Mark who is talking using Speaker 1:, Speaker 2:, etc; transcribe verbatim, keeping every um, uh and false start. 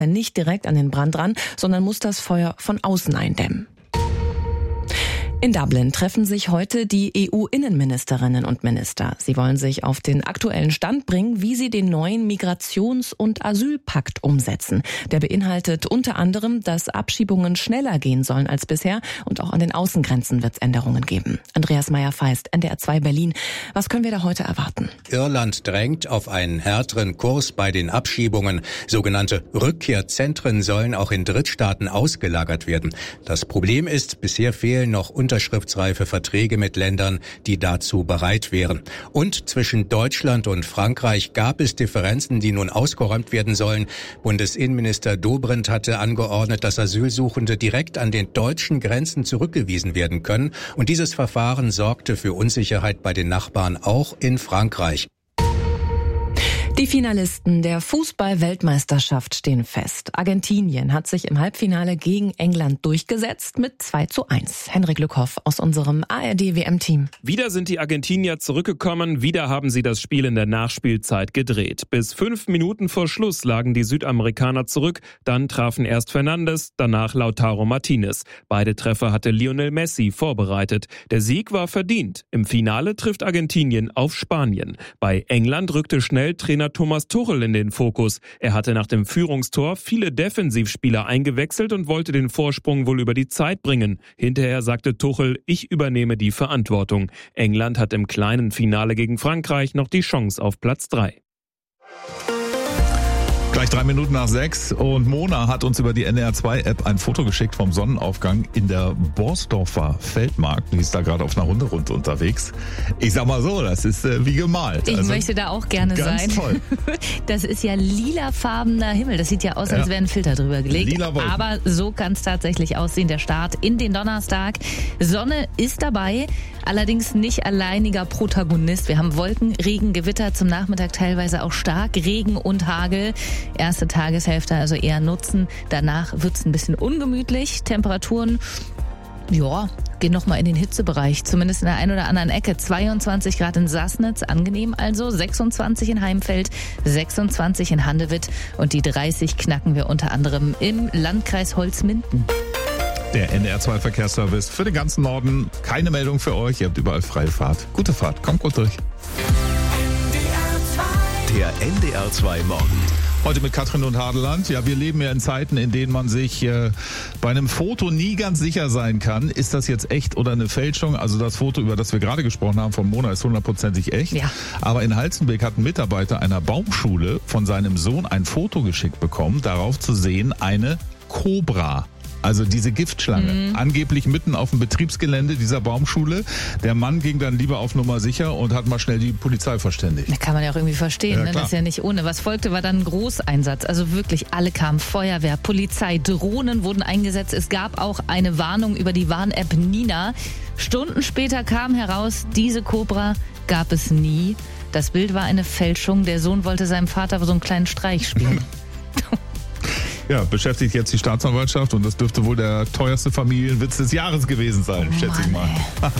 Speaker 1: nicht direkt an den Brand ran, sondern muss das Feuer von außen eindämmen. In Dublin treffen sich heute die E U-Innenministerinnen und Minister. Sie wollen sich auf den aktuellen Stand bringen, wie sie den neuen Migrations- und Asylpakt umsetzen. Der beinhaltet unter anderem, dass Abschiebungen schneller gehen sollen als bisher und auch an den Außengrenzen wird es Änderungen geben. Andreas Meyer-Feist, N D R zwei Berlin. Was können wir da heute erwarten?
Speaker 2: Irland drängt auf einen härteren Kurs bei den Abschiebungen. Sogenannte Rückkehrzentren sollen auch in Drittstaaten ausgelagert werden. Das Problem ist, bisher fehlen noch unterschriftsreife Verträge mit Ländern, die dazu bereit wären. Und zwischen Deutschland und Frankreich gab es Differenzen, die nun ausgeräumt werden sollen. Bundesinnenminister Dobrindt hatte angeordnet, dass Asylsuchende direkt an den deutschen Grenzen zurückgewiesen werden können. Und dieses Verfahren sorgte für Unsicherheit bei den Nachbarn, auch in Frankreich.
Speaker 1: Die Finalisten der Fußball-Weltmeisterschaft stehen fest. Argentinien hat sich im Halbfinale gegen England durchgesetzt mit zwei zu eins. Henrik Lückhoff aus unserem A R D W M-Team.
Speaker 3: Wieder sind die Argentinier zurückgekommen, wieder haben sie das Spiel in der Nachspielzeit gedreht. Bis fünf Minuten vor Schluss lagen die Südamerikaner zurück, dann trafen erst Fernandes, danach Lautaro Martinez. Beide Treffer hatte Lionel Messi vorbereitet. Der Sieg war verdient. Im Finale trifft Argentinien auf Spanien. Bei England rückte schnell Trainer Thomas Tuchel in den Fokus. Er hatte nach dem Führungstor viele Defensivspieler eingewechselt und wollte den Vorsprung wohl über die Zeit bringen. Hinterher sagte Tuchel, ich übernehme die Verantwortung. England hat im kleinen Finale gegen Frankreich noch die Chance auf Platz drei.
Speaker 4: Gleich drei Minuten nach sechs und Mona hat uns über die N D R zwei App ein Foto geschickt vom Sonnenaufgang in der Borsdorfer Feldmark. Die ist da gerade auf einer Hunderunde unterwegs. Ich sag mal so, das ist äh, wie gemalt.
Speaker 5: Ich
Speaker 4: also,
Speaker 5: möchte da auch gerne
Speaker 4: ganz
Speaker 5: sein.
Speaker 4: Toll.
Speaker 5: Das ist ja lilafarbener Himmel. Das sieht ja aus, als
Speaker 4: Ja.
Speaker 5: wäre ein Filter drüber gelegt.
Speaker 4: Lila Wolken.
Speaker 5: Aber so kann es tatsächlich aussehen. Der Start in den Donnerstag. Sonne ist dabei, allerdings nicht alleiniger Protagonist. Wir haben Wolken, Regen, Gewitter, zum Nachmittag teilweise auch stark Regen und Hagel. Erste Tageshälfte also eher nutzen. Danach wird's ein bisschen ungemütlich. Temperaturen, ja, gehen nochmal in den Hitzebereich. Zumindest in der einen oder anderen Ecke. zweiundzwanzig Grad in Sassnitz, angenehm also. sechsundzwanzig in Heimfeld, sechsundzwanzig in Handewitt. Und die dreißig knacken wir unter anderem im Landkreis Holzminden.
Speaker 4: Der N D R zwei Verkehrsservice für den ganzen Norden. Keine Meldung für euch. Ihr habt überall freie Fahrt. Gute Fahrt. Kommt gut durch.
Speaker 6: Der N D R zwei Morgen.
Speaker 4: Heute mit Katrin und Hadeland. Ja, wir leben ja in Zeiten, in denen man sich äh, bei einem Foto nie ganz sicher sein kann. Ist das jetzt echt oder eine Fälschung? Also das Foto, über das wir gerade gesprochen haben von Mona, ist hundertprozentig echt.
Speaker 5: Ja.
Speaker 4: Aber in Halstenbeck hat ein Mitarbeiter einer Baumschule von seinem Sohn ein Foto geschickt bekommen. Darauf zu sehen eine Kobra. Also diese Giftschlange, mhm. angeblich mitten auf dem Betriebsgelände dieser Baumschule. Der Mann ging dann lieber auf Nummer sicher und hat mal schnell die Polizei verständigt.
Speaker 5: Da kann man ja auch irgendwie verstehen,
Speaker 4: Ja,
Speaker 5: ne? Das ist ja nicht ohne. Was folgte, war dann ein Großeinsatz. Also wirklich, alle kamen. Feuerwehr, Polizei, Drohnen wurden eingesetzt. Es gab auch eine Warnung über die Warn-App Nina. Stunden später kam heraus, diese Kobra gab es nie. Das Bild war eine Fälschung. Der Sohn wollte seinem Vater so einen kleinen Streich spielen.
Speaker 4: Ja, beschäftigt jetzt die Staatsanwaltschaft und das dürfte wohl der teuerste Familienwitz des Jahres gewesen sein,
Speaker 5: Oh
Speaker 4: schätze ich
Speaker 5: Mann,
Speaker 4: mal.
Speaker 5: ey.